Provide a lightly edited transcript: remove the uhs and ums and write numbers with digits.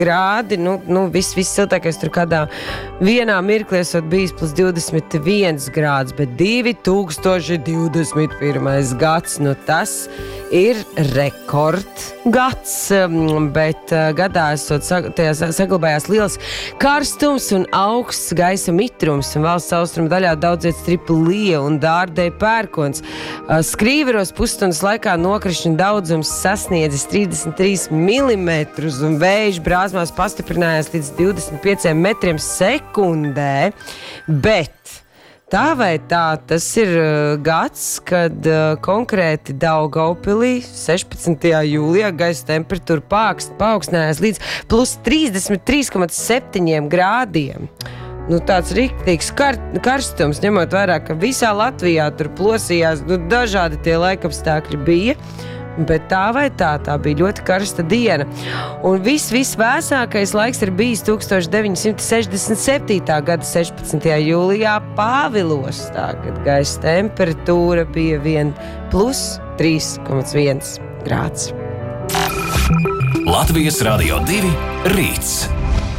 grādi, viss siltākais tur kādā vienā mirklī esot bijis plus 21 grāds, bet 2021. gads, tas ir rekordgads, bet gadā esot saglabājās liels karstums un augsts gaisa mitrums, un valsts austrumu daļā daudz viet stripa lija un dārdēja pērkons. Skrīveros pusstundas laikā nokrišņu daudzums sasniedzis 33 mm, un vējš brāzmās pastiprinājās līdz 25 metriem sekundē, bet tā vai tā, tas ir gads, kad konkrēti Daugavpilī 16. jūlijā gaisa temperatūra paaugstinājās līdz plus 33,7 grādiem. Tāds riktīgs karstums, ņemot vērā, ka visā Latvijā tur plosījās, dažādi tie laikapstākļi bija. Bet tā vai tā bija ļoti karsta diena. Un visvēsākais laiks ir bijis 1967. gada 16. jūlijā Pāvilos, kad gaisa temperatūra bija vien plus 3,1 grāds. Latvijas Radio 2 rīts.